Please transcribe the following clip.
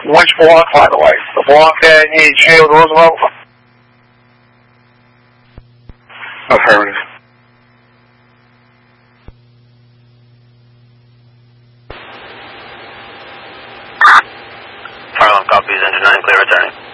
Which block, by the way? The block that needs Shield Roosevelt? Affirmative. Farland copies, engine 9, clear returning.